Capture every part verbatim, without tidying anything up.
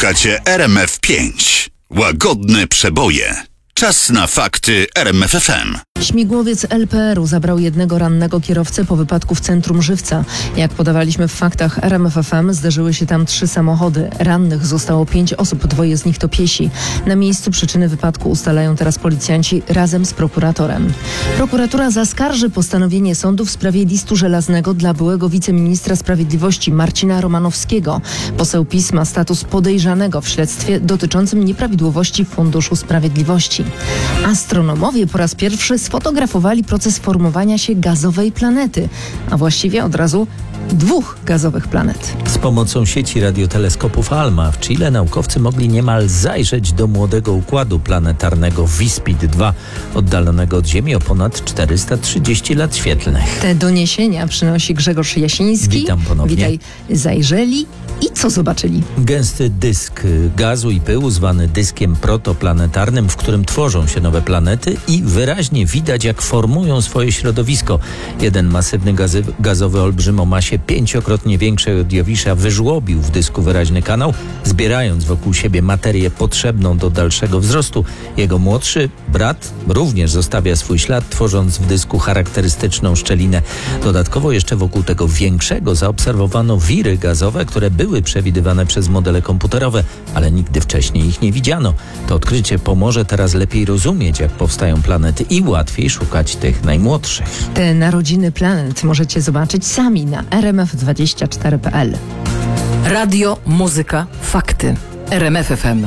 Słuchacie R M F pięć. Łagodne przeboje. Czas na fakty R M F F M. Śmigłowiec L P R u zabrał jednego rannego kierowcę po wypadku w centrum Żywca. Jak podawaliśmy w faktach R M F F M, zderzyły się tam trzy samochody. Rannych zostało pięć osób, dwoje z nich to piesi. Na miejscu przyczyny wypadku ustalają teraz policjanci razem z prokuratorem. Prokuratura zaskarży postanowienie sądu w sprawie listu żelaznego dla byłego wiceministra sprawiedliwości Marcina Romanowskiego. Poseł PiS ma status podejrzanego w śledztwie dotyczącym nieprawidłowości w Funduszu Sprawiedliwości. Astronomowie po raz pierwszy sfotografowali proces formowania się gazowej planety, a właściwie od razu dwóch gazowych planet. Z pomocą sieci radioteleskopów ALMA w Chile naukowcy mogli niemal zajrzeć do młodego układu planetarnego WISPID dwa, oddalonego od Ziemi o ponad czterysta trzydzieści lat świetlnych. Te doniesienia przynosi Grzegorz Jasiński. Witam ponownie. Witaj. Zajrzeli i co zobaczyli? Gęsty dysk gazu i pyłu zwany dyskiem protoplanetarnym, w którym tworzą się nowe planety i wyraźnie widać, jak formują swoje środowisko. Jeden masywny gazy, gazowy olbrzym o masie pięciokrotnie większej od Jowisza wyżłobił w dysku wyraźny kanał, zbierając wokół siebie materię potrzebną do dalszego wzrostu. Jego młodszy brat również zostawia swój ślad, tworząc w dysku charakterystyczną szczelinę. Dodatkowo jeszcze wokół tego większego zaobserwowano wiry gazowe, które były przewidywane przez modele komputerowe, ale nigdy wcześniej ich nie widziano. To odkrycie pomoże teraz lepiej rozumieć, jak powstają planety i łatwiej szukać tych najmłodszych. Te narodziny planet możecie zobaczyć sami na r m f dwadzieścia cztery kropka p l. Radio, muzyka, fakty. R M F F M.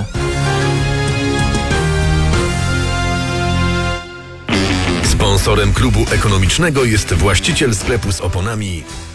Sponsorem klubu ekonomicznego jest właściciel sklepu z oponami